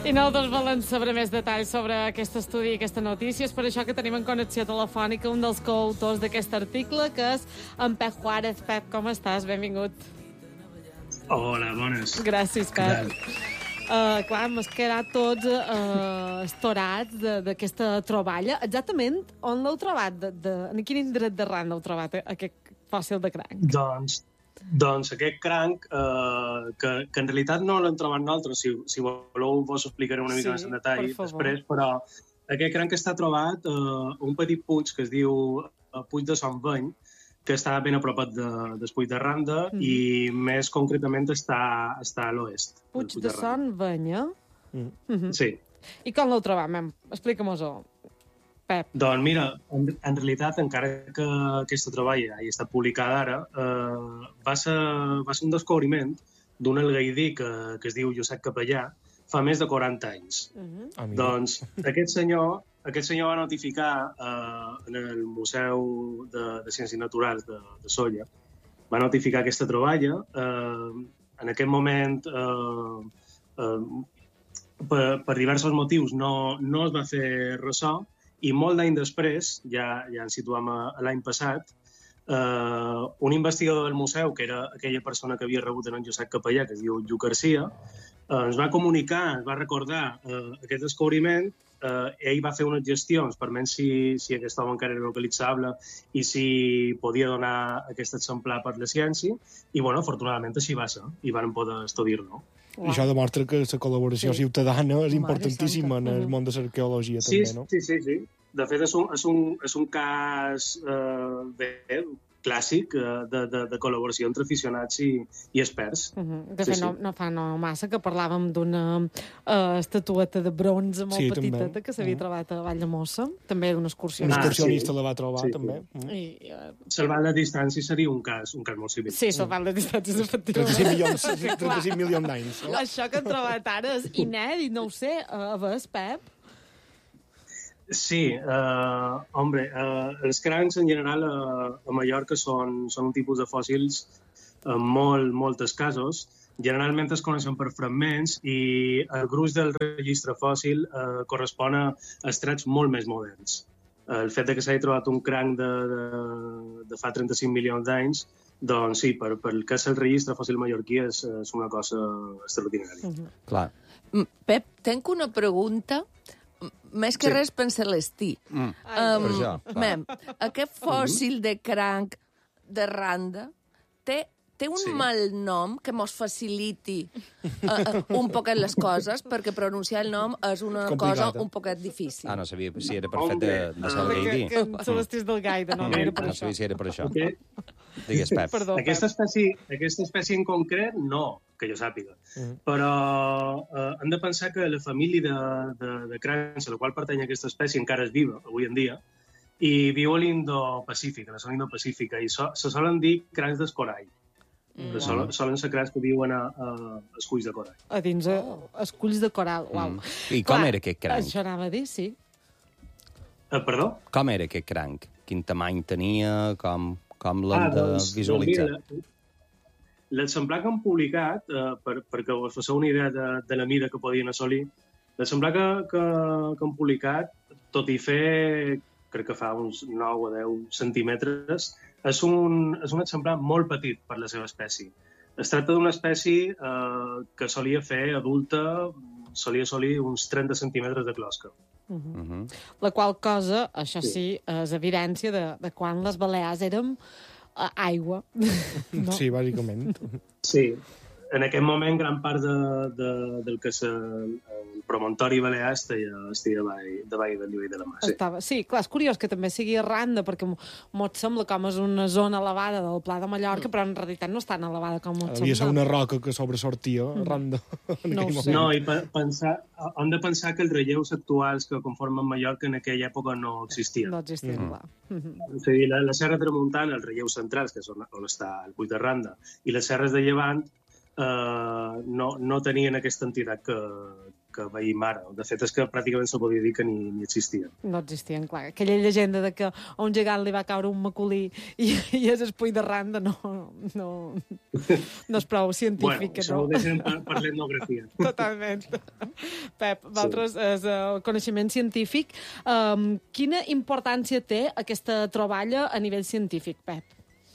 I nosaltres volem saber més detalls sobre aquest estudi i aquesta notícia. És per això que tenim en connexió telefònica un dels coautors d'aquest article, que és en Pep Juárez. Pep, com estàs? Benvingut. Hola, bones. Gràcies, Pep. Clar, hem quedat tots estorats d'aquesta troballa. Exactament on l'heu trobat? En quin indret d'arran l'heu trobat, aquest fòssil de cranc? Doncs aquest cranc, que en realitat no l'hem trobat nosaltres, si voleu vos ho explicaré una mica més en detall després, però aquest cranc està trobat a un petit puig que es diu Puig de Son Veny, que està ben a prop del Puig de Randa i més concretament està a l'oest. Puig de Son Veny, Sí. I com l'heu trobat? Explica-mos-ho, Pep. Doncs mira, en realitat, encara que aquesta troballa hagi estat publicada ara, va ser un descobriment d'un algaidí que es diu Josep Capellà fa més de 40 anys. Doncs aquest senyor va notificar en el Museu de Ciències Naturals de Sóller, va notificar aquesta troballa. En aquest moment, per diversos motius, no es va fer ressò, i molt d'any després, ja ens situem a l'any passat, un investigador del museu, que era aquella persona que havia rebut en Josep Capellà, que es diu Lluc Garcia, ens va comunicar, ens va recordar aquest descobriment. Ell va fer unes gestions per veure si aquest home encara era localitzable i si podia donar aquest exemplar per la ciència, i afortunadament així va ser, i van poder estudiar-lo. I això demostra que la col·laboració ciutadana és importantíssima en el món de l'arqueologia, també, no? Sí. De fet, és un cas clàssic de col·laboració entre aficionats i experts. De fet, no fa massa que parlàvem d'una estatueta de bronze molt petiteta que s'havia trobat a Valldemossa, també d'un excursionista. Un excursionista la va trobar, també. Salvant la distància seria un cas molt civil. Sí, salvant la distància, efectivament. 35 milions d'anys. Això que hem trobat ara és inèdit, no ho sé. A veure, Pep? Sí, els crancs en general a Mallorca són un tipus de fòssils molt escassos. Generalment es coneixen per fragments i el gruix del registre fòssil correspon a estrats molt més moderns. El fet que s'hagi trobat un cranc de fa 35 milions d'anys, doncs sí, per que és el registre fòssil mallorquí és una cosa extraordinària. Clar. Pep, tenc una pregunta. Més que res per Celestí. Aquest fòssil de cranc de Randa té un mal nom que mos faciliti un poquet les coses, perquè pronunciar el nom és una cosa un poquet difícil. No sabia si era per fet de ser el Gaidí. Que Celestí és del Gaida, no era per això. No sabia si era per això. Digues, Pep. Perdó, Aquesta espècie en concret, no, que jo sàpiga. Però hem de pensar que la família de crancs a la qual pertany aquesta espècie encara és viva, avui en dia, i viu a l'Indo-Pacífic, a la zona Indo-Pacífica, i se solen dir crancs d'escorall. Solen ser crancs que viuen a esculls de corall. A dins esculls de coral, uau. I com era aquest cranc? Això anava a dir, sí. Perdó? Com era aquest cranc? Quin tamany tenia? Com l'hem de visualitzar? L'exemplar que han publicat, perquè us faceu una idea de la mida que podien assolir, l'exemplar que han publicat, tot i fer, crec que fa uns 9 o 10 centímetres, és un exemplar molt petit per la seva espècie. Es tracta d'una espècie que solia fer adulta, solia assolir uns 30 centímetres de closca. La qual cosa, això sí, és evidència de quan les Balears érem aigua. No? Sí, bàsicament. Sí. En aquest moment, gran part del que és el promontori balear estia davall del nivell de la mar. Sí, clar, és curiós que també sigui a Randa, perquè mos sembla com és una zona elevada del Pla de Mallorca, però en realitat no és tan elevada com mos sembla. Havia ser una roca que sobresortia a Randa. No ho sé. No, i hem de pensar que els relleus actuals que conformen Mallorca en aquella època no existien. No existien, clar. És a dir, la Serra Tramuntana, els relleus centrals, que és on està el Puig de Randa, i les serres de Llevant no tenien aquesta entitat que veiem ara. De fet, és que pràcticament se podia dir que ni existien. No existien, clar. Aquella llegenda de que a un gegant li va caure un macolí i és espull de randa no és prou científic. Bueno, això ho deixem per l'etnografia. Totalment. Pep, vosaltres, és coneixement científic. Quina importància té aquesta troballa a nivell científic, Pep?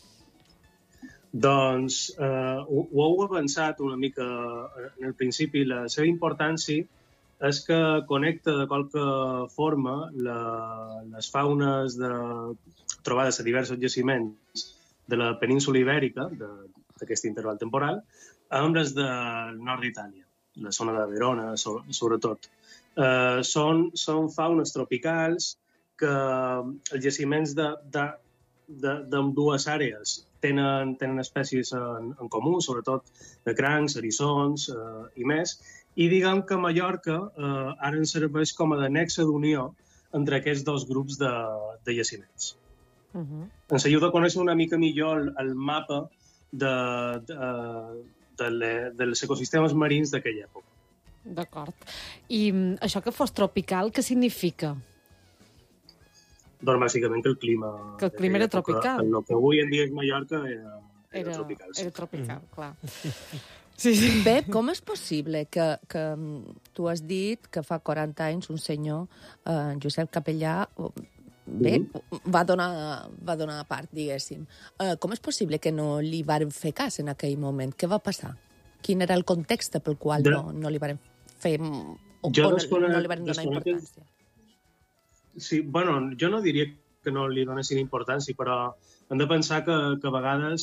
Doncs ho heu avançat una mica en el principi. La seva importància és que connecta de qualque forma les faunes trobades a diversos jaciments de la península ibèrica, d'aquest interval temporal, amb les del nord d'Itàlia, la zona de Verona, sobretot. Són faunes tropicals que els jaciments d'ambdues àrees tenen espècies en comú, sobretot de crancs, eriçons i més, i diguem que Mallorca ara ens serveix com a de nexe d'unió entre aquests dos grups de jaciments. Ens ajuda a conèixer una mica millor el mapa dels ecosistemes marins d'aquella època. D'acord. I això que fos tropical, què significa? Doncs bàsicament que el clima... Que el clima era tropical. El que avui en dia és Mallorca era tropical. Era tropical, clar. Sí. Pep, com és possible que tu has dit que fa 40 anys un senyor, Josep Capellà, va donar part, diguéssim. Com és possible que no li varen fer cas en aquell moment? Què va passar? Quin era el context pel qual no li varen fer... no li varen donar importància? Sí, bueno, jo no diria que no li donessin importància, però hem de pensar que a vegades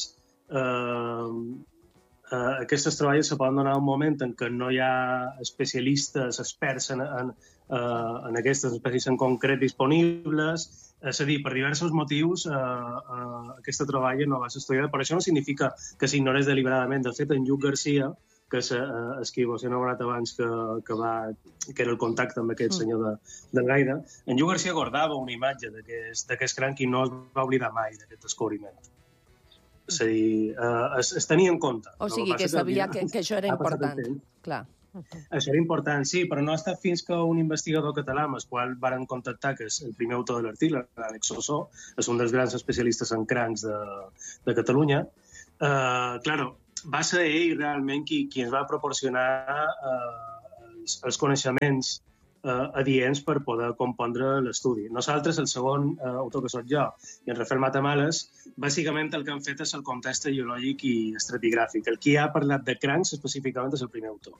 aquestes treballes se poden donar un moment en què no hi ha especialistes, experts en aquestes espècies en concret disponibles. És a dir, per diversos motius aquesta treballa no va ser estudiada, però això no significa que s'ignorés deliberadament. De fet, en Lluc Garcia, que és qui vos he anomenat abans, que era el contacte amb aquest senyor del Gaida, en Lluc Garcia guardava una imatge d'aquest cranc i no es va oblidar mai d'aquest descobriment. És a dir, es tenia en compte. O sigui, que sabia que això era important. Clar. Això era important, sí, però no ha estat fins que un investigador català amb el qual varen contactar, que és el primer autor de l'article, l'Àlex Sossó, és un dels grans especialistes en crancs de Catalunya. Claro, va ser ell realment qui ens va proporcionar els coneixements adients per poder compondre l'estudi. Nosaltres, el segon autor que soc jo, i en Rafael Matamales, bàsicament el que han fet és el context geològic i estratigràfic. El qui ha parlat de crancs específicament és el primer autor.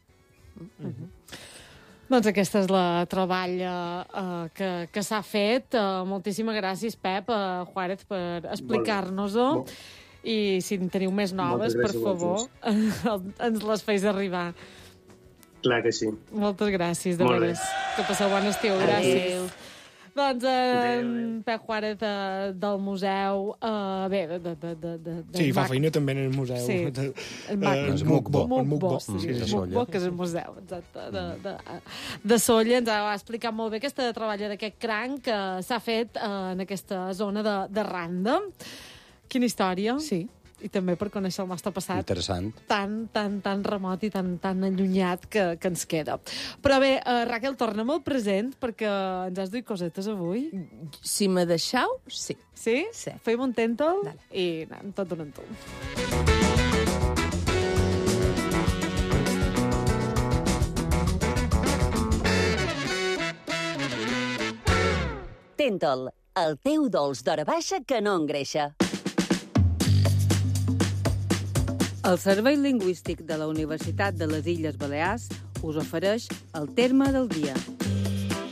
Doncs aquesta és la troballa que s'ha fet. Moltíssimes gràcies, Pep Juárez, per explicar-nos-ho. I si en teniu més noves, per favor, ens les feis arribar. Clar que sí. Moltes gràcies, de veres. Que passeu bon estiu. Gràcies. Doncs Pep Juárez del museu... Sí, fa feina també en el museu. Sí, el MUCBO. MUCBO, que és el museu, exacte, de Sóller. Ens va explicar molt bé aquesta treballa d'aquest cranc que s'ha fet en aquesta zona de Randa. Quina història. Sí. I també per conèixer el nostre passat. Interessant. Tan remot i tan allunyat que ens queda. Però bé, Raquel, torna'm al present, perquè ens has dit cosetes avui. Si me deixeu, sí. Sí? Sí. Fem un tèntol i anem tot donant-ho. Tèntol, el teu dolç d'hora baixa que no engreixa. El Servei Lingüístic de la Universitat de les Illes Balears us ofereix el terme del dia.